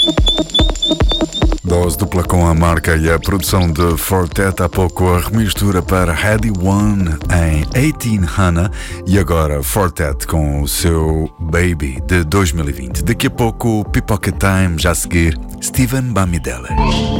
Dose dupla com a marca e a produção de Fortet, há pouco a remistura para Heady One em 18 Hannah e agora Fortet com o seu Baby de 2020. Daqui a pouco Pipoca Time, já a seguir Steven Bamidele.